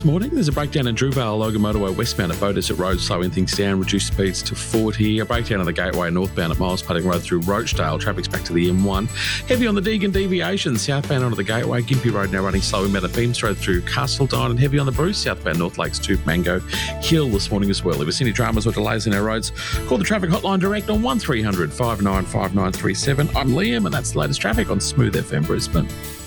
Morning. There's a breakdown in Drewvale, Logan Motorway westbound at Beaudesert Road, slowing things down, reduced speeds to 40. A breakdown on the Gateway northbound at Miles Pudding Road through Roachdale. Traffic's back to the M1. Heavy on the Deagon deviation, southbound onto the Gateway. Gympie Road now running slow inbound at Beams Road through Castledine, and heavy on the Bruce, southbound North Lakes to Mango Hill this morning as well. If there's any dramas or delays in our roads, call the traffic hotline direct on 1300 595937. I'm Liam, and that's the latest traffic on Smooth FM Brisbane.